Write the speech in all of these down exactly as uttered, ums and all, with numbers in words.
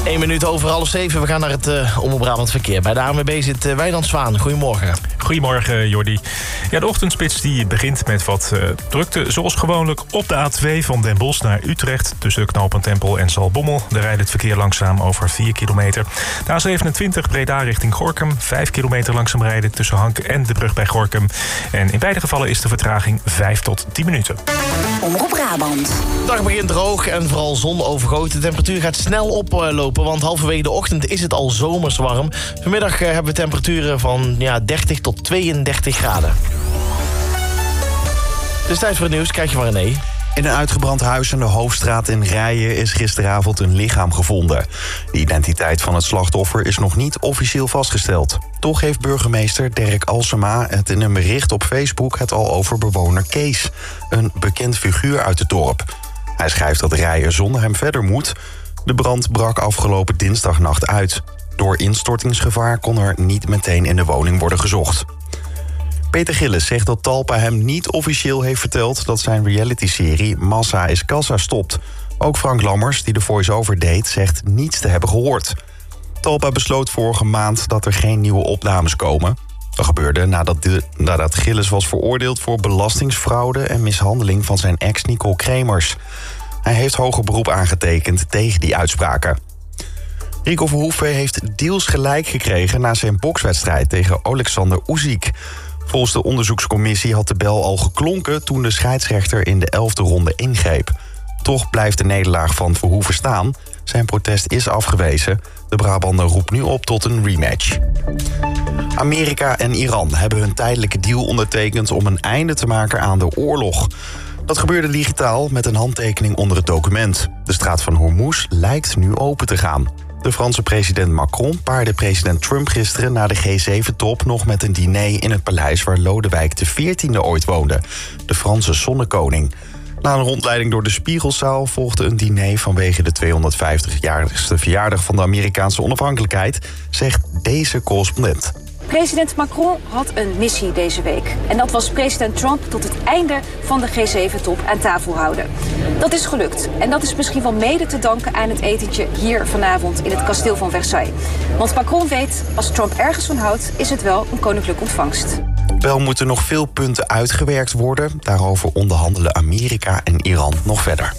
Eén minuut over half zeven. We gaan naar het uh, Omroep Brabant verkeer. Bij de A N W B zit uh, Wijnand Zwaan. Goedemorgen. Goedemorgen, Jordi. Ja, de ochtendspits die begint met wat uh, drukte. Zoals gewoonlijk op de A twee van Den Bosch naar Utrecht. Tussen knooppunt Tempel en Zaltbommel. Daar rijdt het verkeer langzaam over vier kilometer. De A zevenentwintig Breda richting Gorinchem. vijf kilometer langzaam rijden tussen Hank en de brug bij Gorinchem. En in beide gevallen is de vertraging vijf tot tien minuten. Omroep Brabant. De dag begint droog en vooral zon overgoten. De temperatuur gaat snel oplopen, want halverwege de ochtend is het al zomers warm. Vanmiddag hebben we temperaturen van ja, dertig tot tweeëndertig graden. Dus tijd voor het nieuws. Kijk je maar René. In een uitgebrand huis aan de Hoofdstraat in Rijen is gisteravond een lichaam gevonden. De identiteit van het slachtoffer is nog niet officieel vastgesteld. Toch heeft burgemeester Dirk Alsema het in een bericht op Facebook het al over bewoner Kees, een bekend figuur uit het dorp. Hij schrijft dat Rijen zonder hem verder moet. De brand brak afgelopen dinsdagnacht uit. Door instortingsgevaar kon er niet meteen in de woning worden gezocht. Peter Gillis zegt dat Talpa hem niet officieel heeft verteld dat zijn realityserie Massa is Kassa stopt. Ook Frank Lammers, die de voice-over deed, zegt niets te hebben gehoord. Talpa besloot vorige maand dat er geen nieuwe opnames komen. Dat gebeurde nadat, de, nadat Gillis was veroordeeld voor belastingsfraude en mishandeling van zijn ex Nicole Kremers. Hij heeft hoger beroep aangetekend tegen die uitspraken. Rico Verhoeven heeft deels gelijk gekregen na zijn bokswedstrijd tegen Alexander Usyk. Volgens de onderzoekscommissie had de bel al geklonken toen de scheidsrechter in de elfde ronde ingreep. Toch blijft de nederlaag van Verhoeven staan. Zijn protest is afgewezen. De Brabander roept nu op tot een rematch. Amerika en Iran hebben hun tijdelijke deal ondertekend om een einde te maken aan de oorlog. Dat gebeurde digitaal met een handtekening onder het document. De straat van Hormuz lijkt nu open te gaan. De Franse president Macron paarde president Trump gisteren na de G zeven top nog met een diner in het paleis waar Lodewijk de veertiende ooit woonde, de Franse zonnekoning. Na een rondleiding door de Spiegelzaal volgde een diner vanwege de tweehonderdvijftigjarigste verjaardag van de Amerikaanse onafhankelijkheid, zegt deze correspondent. President Macron had een missie deze week. En dat was president Trump tot het einde van de G zeven top aan tafel houden. Dat is gelukt. En dat is misschien wel mede te danken aan het etentje hier vanavond in het kasteel van Versailles. Want Macron weet, als Trump ergens van houdt, is het wel een koninklijke ontvangst. Wel moeten nog veel punten uitgewerkt worden. Daarover onderhandelen Amerika en Iran nog verder.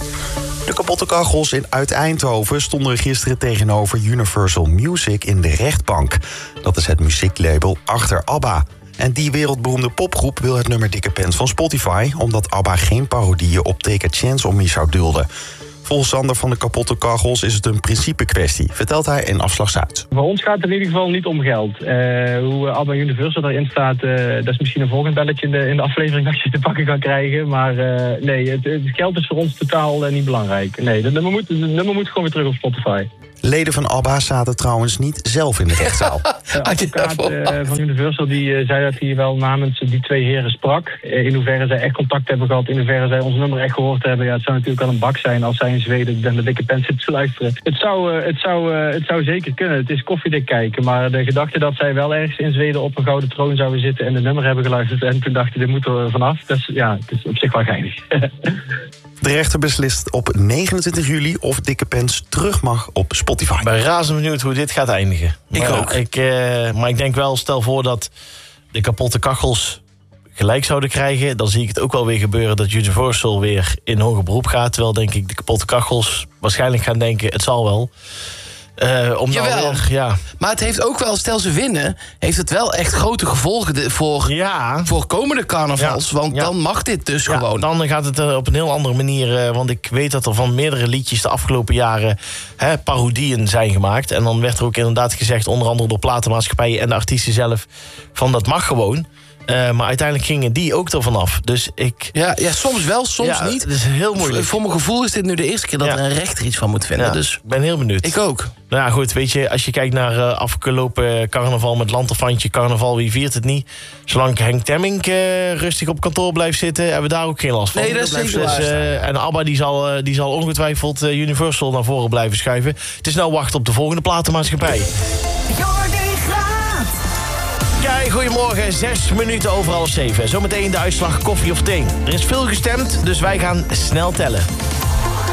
De kapotte kachels in Uit-Eindhoven stonden gisteren tegenover Universal Music in de rechtbank. Dat is het muzieklabel achter ABBA. En die wereldberoemde popgroep wil het nummer Dikke Pens van Spotify, omdat ABBA geen parodieën op Take a Chance on Me zou dulden. Volgens Sander van de kapotte kachels is het een principe kwestie, vertelt hij in Afslag Zuid. Voor ons gaat het in ieder geval niet om geld. Uh, hoe ABBA Universal erin staat, uh, dat is misschien een volgend belletje in de, in de aflevering dat je te pakken kan krijgen. Maar uh, nee, het, het geld is voor ons totaal uh, niet belangrijk. Nee, het nummer moet, het nummer moet gewoon weer terug op Spotify. Leden van ABBA zaten trouwens niet zelf in de rechtszaal. De advocaat uh, van Universal die, uh, zei dat hij wel namens die twee heren sprak. Uh, in hoeverre zij echt contact hebben gehad, in hoeverre zij ons nummer echt gehoord hebben. Ja, het zou natuurlijk wel een bak zijn als zij in Zweden de, de Dikke Pens zitten te luisteren. Het zou, uh, het, zou, uh, het zou zeker kunnen. Het is koffiedik kijken. Maar de gedachte dat zij wel ergens in Zweden op een gouden troon zouden zitten en de nummer hebben geluisterd en toen dachten, dit moet er vanaf. Dat is, ja, het is op zich wel geinig. De rechter beslist op negenentwintig juli of Dikke Pens terug mag op Spotify. Ik ben razend benieuwd hoe dit gaat eindigen. Ik maar ook. Ik, uh, maar ik denk wel, stel voor dat de kapotte kachels gelijk zouden krijgen, dan zie ik het ook wel weer gebeuren dat Universal weer in hoger beroep gaat. Terwijl denk ik de kapotte kachels waarschijnlijk gaan denken, het zal wel. Uh, om Jawel, weer, ja. Maar het heeft ook wel, stel ze winnen, heeft het wel echt grote gevolgen de, voor, ja. voor komende carnavals. Ja. Want ja. dan mag dit dus ja, gewoon. Dan gaat het uh, op een heel andere manier. Uh, want ik weet dat er van meerdere liedjes de afgelopen jaren hè, parodieën zijn gemaakt. En dan werd er ook inderdaad gezegd, onder andere door platenmaatschappijen en de artiesten zelf, van dat mag gewoon. Uh, maar uiteindelijk gingen die ook ervan af. Dus ik... Ja, ja soms wel, soms ja, niet. Het is heel moeilijk. Voor mijn gevoel is dit nu de eerste keer dat ja. er een rechter iets van moet vinden. Ja, dus ik ben heel benieuwd. Ik ook. Nou ja, goed, weet je, als je kijkt naar uh, afgelopen carnaval met Lanterfantje, carnaval, wie viert het niet? Zolang Henk Temmink uh, rustig op kantoor blijft zitten, hebben we daar ook geen last van. Nee, dat is dus, zeker waar. uh, En ABBA die zal, uh, die zal ongetwijfeld uh, Universal naar voren blijven schuiven. Het is nou wachten op de volgende platenmaatschappij. Kijk, goedemorgen, zes minuten over half zeven. Zometeen de uitslag koffie of thee. Er is veel gestemd, dus wij gaan snel tellen.